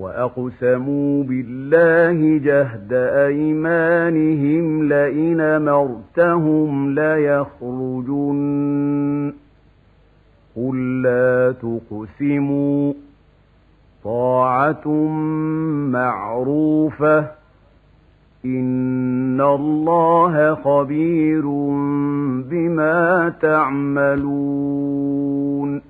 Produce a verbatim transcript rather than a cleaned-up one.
وأقسموا بالله جهد أيمانهم لئن أمرتهم ليخرجن قل لا تقسموا طاعة معروفة إن الله خبير بما تعملون